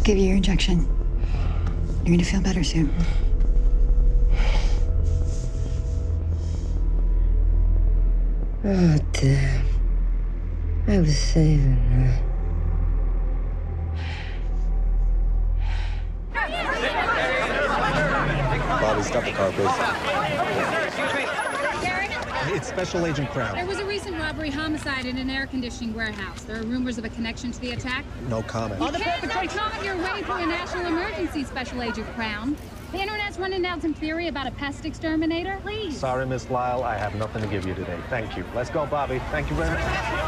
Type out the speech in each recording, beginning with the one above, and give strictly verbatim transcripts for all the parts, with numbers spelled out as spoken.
give you your injection. You're gonna feel better soon. Oh, damn. I was saving her. Bobby, stop the car, please. It's Special Agent Crown. There was a recent robbery homicide in an air conditioning warehouse. There are rumors of a connection to the attack. No comment. You cannot comment your way through a national emergency, Special Agent Crown. The internet's running down some theory about a pest exterminator. Please. Sorry, Miss Lyle. I have nothing to give you today. Thank you. Let's go, Bobby. Thank you very much.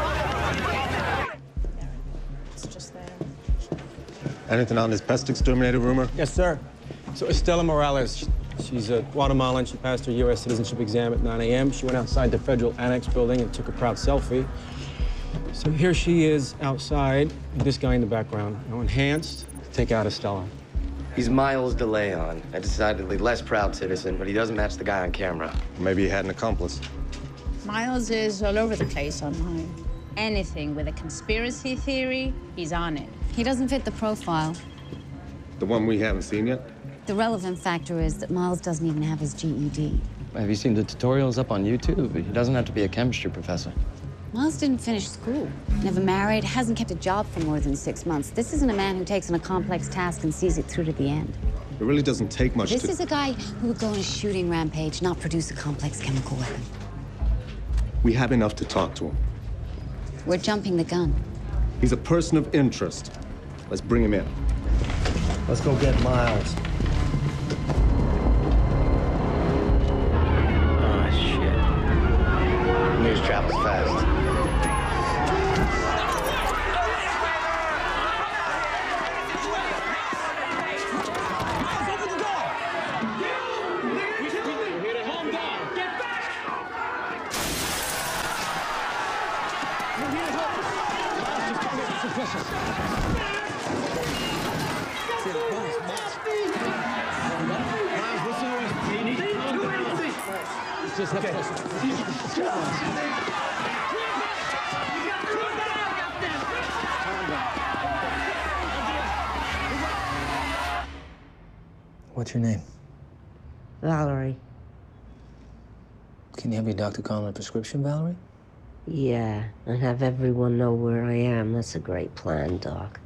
It's just there. Anything on this pest exterminator rumor? Yes, sir. So Estela Morales, she's a Guatemalan. She passed her U S citizenship exam at nine A M She went outside the Federal Annex building and took a proud selfie. So here she is outside, with this guy in the background. Now enhanced, take out Estela. He's Miles DeLeon, a decidedly less proud citizen, but he doesn't match the guy on camera. Maybe he had an accomplice. Miles is all over the place online. Anything with a conspiracy theory, he's on it. He doesn't fit the profile. The one we haven't seen yet? The relevant factor is that Miles doesn't even have his G E D. Have you seen the tutorials up on YouTube? He doesn't have to be a chemistry professor. Miles didn't finish school. Never married, hasn't kept a job for more than six months. This isn't a man who takes on a complex task and sees it through to the end. It really doesn't take much This to... is a guy who would go on a shooting rampage, not produce a complex chemical weapon. We have enough to talk to him. We're jumping the gun. He's a person of interest. Let's bring him in. Let's go get Miles. Oh, shit. News travels fast. What's your name? Valerie. Can you have your doctor call in a prescription, Valerie? Yeah, and have everyone know where I am. That's a great plan, Doc.